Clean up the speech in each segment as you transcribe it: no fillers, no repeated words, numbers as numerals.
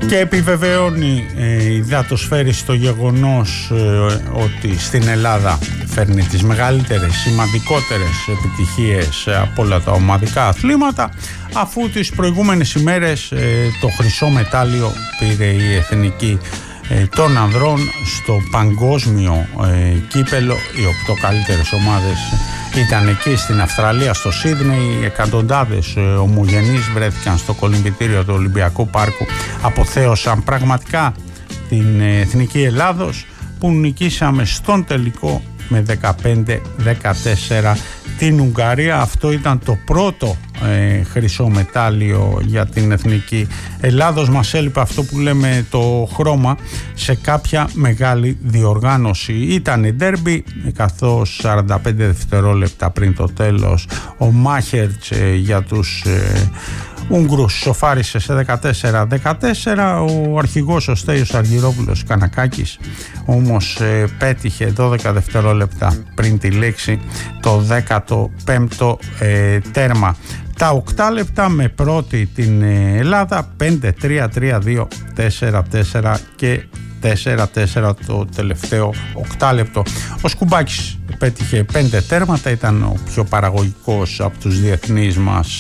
Και επιβεβαιώνει η υδατοσφαίριση το γεγονός ότι στην Ελλάδα φέρνει τις μεγαλύτερες, σημαντικότερες επιτυχίες από όλα τα ομαδικά αθλήματα, αφού τις προηγούμενες ημέρες το χρυσό μετάλλιο πήρε η εθνική των ανδρών στο παγκόσμιο κύπελο. Οι 8 καλύτερες ομάδες ήταν εκεί στην Αυστραλία, στο Σίδνεϊ. Εκατοντάδες ομογενείς βρέθηκαν στο κολυμβητήριο του Ολυμπιακού Πάρκου, αποθέωσαν πραγματικά την εθνική Ελλάδος, που νικήσαμε στον τελικό με 15-14 την Ουγγαρία. Αυτό ήταν το πρώτο χρυσό μετάλλιο για την εθνική Ελλάδος. Μας έλειπε αυτό που λέμε το χρώμα σε κάποια μεγάλη διοργάνωση. Ήταν ντέρμπι, καθώς 45 δευτερόλεπτα πριν το τέλος ο Μάχερτς για τους Ούγγρους σοφάρισε σε 14-14. Ο αρχηγός ο Στέλιος Αργυρόπουλος Κανακάκης όμως πέτυχε 12 δευτερόλεπτα πριν τη λήξη το 15ο τέρμα. Τα 8 λεπτά με πρώτη την Ελλάδα, 5-3-3-2, 4-4 και 4-4 το τελευταίο 8 λεπτό. Ο Σκουμπάκης πέτυχε 5 τέρματα, ήταν ο πιο παραγωγικός από τους διεθνείς μας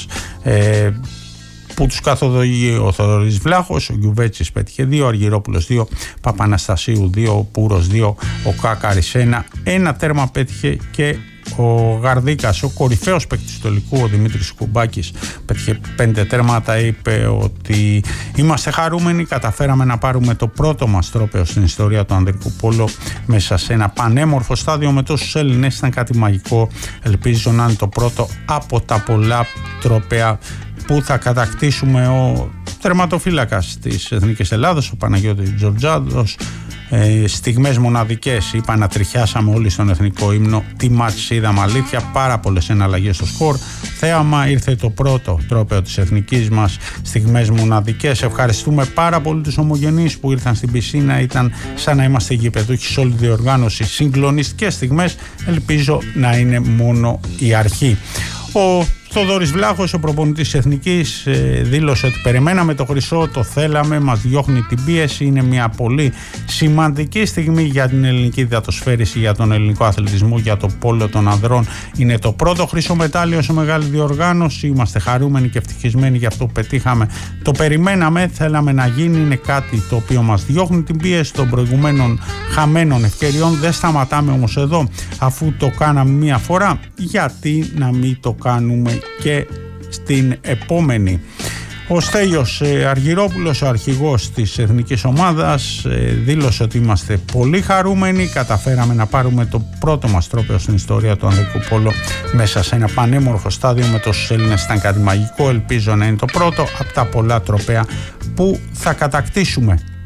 που τους καθοδηγεί ο Θοδωρής Βλάχος. Ο Γιουβέτσης πέτυχε 2, ο Αργυρόπουλος 2, Παπαναστασίου 2, ο Πούρος 2, ο Κάκαρης 1. Ένα τέρμα πέτυχε και ο Γαρδίκας, ο κορυφαίος παίκτης του τελικού, ο Δημήτρης Κουμπάκης, πέτυχε 5 τέρματα. Είπε ότι είμαστε χαρούμενοι, καταφέραμε να πάρουμε το πρώτο μας τρόπαιο στην ιστορία του ανδρικού πόλο μέσα σε ένα πανέμορφο στάδιο με τόσους Έλληνες. Ήταν κάτι μαγικό. Ελπίζω να είναι το πρώτο από τα πολλά τρόπαια που θα κατακτήσουμε. Ο τερματοφύλακας της Εθνικής Ελλάδος, ο Παναγιώτης Τζορτζάδος, στιγμές μοναδικές, είπα, να τριχιάσαμε όλοι στον εθνικό ύμνο. Τι μάτς είδαμε, αλήθεια, πάρα πολλές εναλλαγές στο σκορ. Θέαμα, ήρθε το πρώτο τρόπαιο της εθνικής μας, στιγμές μοναδικές. Ευχαριστούμε πάρα πολύ τους ομογενείς που ήρθαν στην πισίνα, ήταν σαν να είμαστε γηπεδούχοι σε όλη τη διοργάνωση. Συγκλονιστικές στιγμές, ελπίζω να είναι μόνο η αρχή. Ο Θοδωρής Βλάχος, ο προπονητής εθνικής, δήλωσε ότι περιμέναμε το χρυσό, το θέλαμε, μας διώχνει την πίεση. Είναι μια πολύ σημαντική στιγμή για την ελληνική υδατοσφαίριση, για τον ελληνικό αθλητισμό, για το πόλο των ανδρών. Είναι το πρώτο χρυσό μετάλλιο σε μεγάλη διοργάνωση. Είμαστε χαρούμενοι και ευτυχισμένοι για αυτό που πετύχαμε. Το περιμέναμε, θέλαμε να γίνει. Είναι κάτι το οποίο μας διώχνει την πίεση των προηγουμένων χαμένων ευκαιριών. Δεν σταματάμε όμως εδώ. Αφού το κάναμε μία φορά, γιατί να μην το κάνουμε και στην επόμενη. Ο Στέλιος Αργυρόπουλος, ο αρχηγός της εθνικής ομάδας, δήλωσε ότι είμαστε πολύ χαρούμενοι, καταφέραμε να πάρουμε το πρώτο μας τρόπαιο στην ιστορία του ανδρικού πόλο μέσα σε ένα πανέμορφο στάδιο με τόσους Έλληνες. Ήταν κάτι μαγικό, ελπίζω να είναι το πρώτο από τα πολλά τρόπαια που θα κατακτήσουμε.